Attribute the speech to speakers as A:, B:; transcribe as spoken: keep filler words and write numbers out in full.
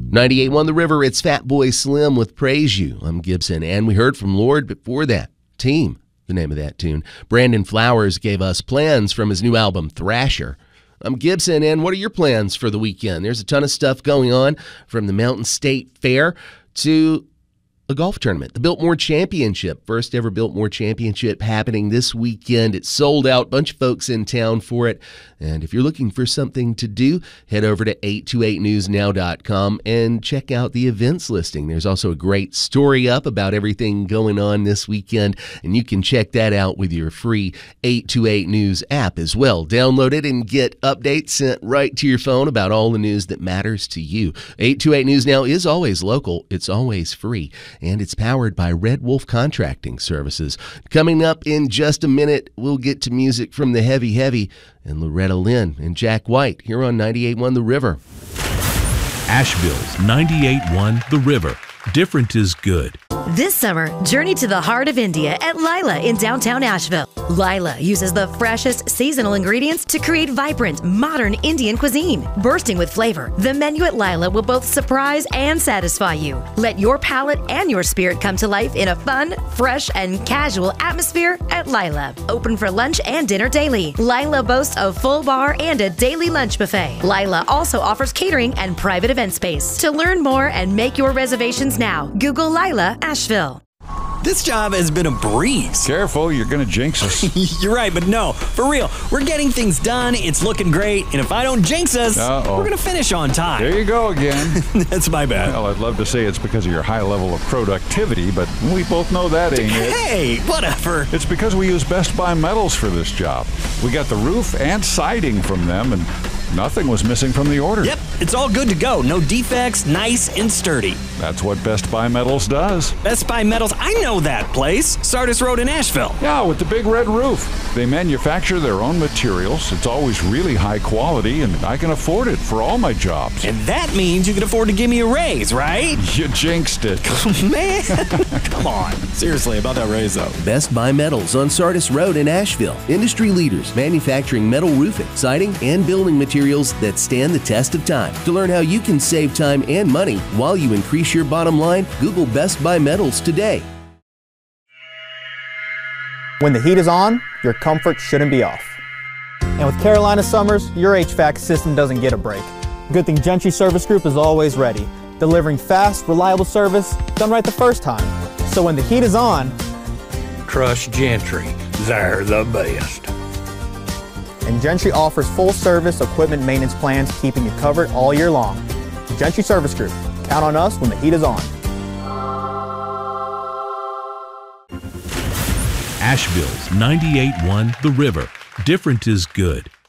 A: ninety-eight point one The River, it's Fatboy Slim with Praise You. I'm Gibson, and we heard from Lord before that. Team, the name of that tune. Brandon Flowers gave us Plans from his new album, Thrasher. I'm Gibson, and what are your plans for the weekend? There's a ton of stuff going on, from the Mountain State Fair to a golf tournament, the Biltmore Championship, first ever Biltmore Championship happening this weekend. It's sold out, bunch of folks in town for it. And if you're looking for something to do, head over to eight two eight news now dot com and check out the events listing. There's also a great story up about everything going on this weekend, and you can check that out with your free eight two eight News app as well. Download it and get updates sent right to your phone about all the news that matters to you. eight two eight News Now is always local. It's always free. And it's powered by Red Wolf Contracting Services. Coming up in just a minute, we'll get to music from the Heavy Heavy and Loretta Lynn and Jack White here on ninety-eight point one The River.
B: Asheville's ninety-eight point one The River. Different is good.
C: This summer, journey to the heart of India at Lila in downtown Asheville. Lila uses the freshest seasonal ingredients to create vibrant, modern Indian cuisine. Bursting with flavor, the menu at Lila will both surprise and satisfy you. Let your palate and your spirit come to life in a fun, fresh, and casual atmosphere at Lila. Open for lunch and dinner daily. Lila boasts a full bar and a daily lunch buffet. Lila also offers catering and private event space. To learn more and make your reservations now, Google Lila Asheville.
D: This job has been a breeze.
E: Careful, you're gonna jinx us.
D: You're right, but no, for real. We're getting things done, it's looking great, and if I don't jinx us,
E: Uh-oh.
D: we're gonna finish on time.
E: There you go again.
D: That's my bad.
E: Well, I'd love to say it's because of your high level of productivity, but we both know that ain't it.
D: Hey, whatever.
E: It's because we use Best Buy Metals for this job. We got the roof and siding from them, and nothing was missing from the order.
D: Yep, it's all good to go. No defects, nice and sturdy.
E: That's what Best Buy Metals does.
D: Best Buy Metals, I know that place. Sardis Road in Asheville.
E: Yeah, with the big red roof. They manufacture their own materials. It's always really high quality, and I can afford it for all my jobs.
D: And that means you can afford to give me a raise, right?
E: You jinxed it.
D: Man, come on. Seriously, about that raise, though.
A: Best Buy Metals on Sardis Road in Asheville. Industry leaders manufacturing metal roofing, siding, and building materials that stand the test of time. To learn how you can save time and money while you increase your bottom line, Google Best Buy Metals today.
F: When the heat is on, your comfort shouldn't be off. And with Carolina Summers, your H V A C system doesn't get a break. Good thing Gentry Service Group is always ready, delivering fast, reliable service done right the first time. So when the heat is on,
G: trust Gentry. They're the best.
F: And Gentry offers full service equipment maintenance plans, keeping you covered all year long. Gentry Service Group. Count on us when the heat is on.
B: Asheville's ninety-eight point one The River. Different is good.